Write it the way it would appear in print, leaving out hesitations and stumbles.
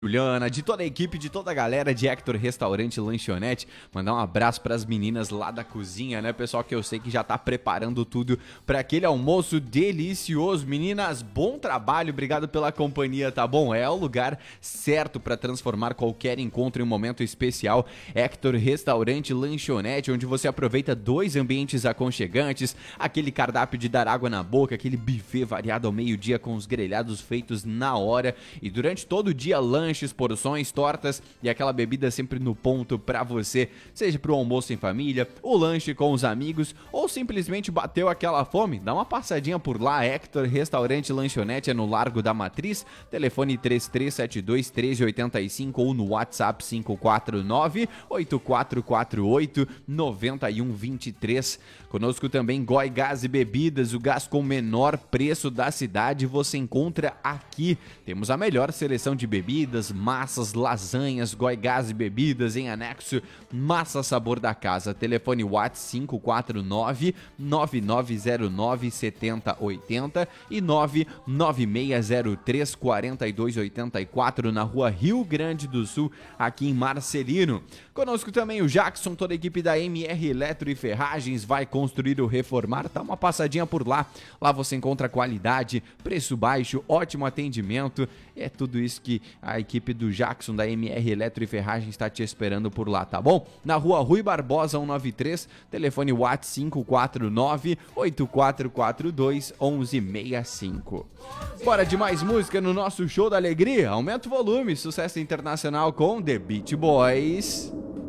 Juliana, de toda a equipe, de toda a galera de Hector Restaurante e Lanchonete, mandar um abraço pras meninas lá da cozinha, né, pessoal, que eu sei que já tá preparando tudo para aquele almoço delicioso. Meninas, bom trabalho, obrigado pela companhia, tá bom? É o lugar certo para transformar qualquer encontro em um momento especial. Hector Restaurante e Lanchonete, onde você aproveita dois ambientes aconchegantes, aquele cardápio de dar água na boca, aquele buffet variado ao meio-dia com os grelhados feitos na hora e durante todo o dia lanches, porções, tortas e aquela bebida sempre no ponto pra você, seja pro almoço em família, o lanche com os amigos ou simplesmente bateu aquela fome, dá uma passadinha por lá. Hector Restaurante e Lanchonete é no Largo da Matriz, telefone 3372-1385 ou no WhatsApp 549-8448-9123. Conosco também Goi Gás e Bebidas, o gás com o menor preço da cidade você encontra aqui. Temos a melhor seleção de bebidas, massas, lasanhas, Goi Gás e Bebidas, em anexo, massa sabor da casa. Telefone WhatsApp 549-9909-7080 e 99603-4284 na rua Rio Grande do Sul, aqui em Marcelino. Conosco também o Jackson, toda a equipe da MR Eletro e Ferragens, vai construir ou reformar, dá uma passadinha por lá. Lá você encontra qualidade, preço baixo, ótimo atendimento, é tudo isso que a equipe do Jackson da MR Eletro e Ferragens está te esperando por lá, tá bom? Na rua Rui Barbosa 193, telefone WhatsApp 549-8442-1165. Bora de mais música no nosso show da alegria? Aumenta o volume, sucesso internacional com The Beach Boys.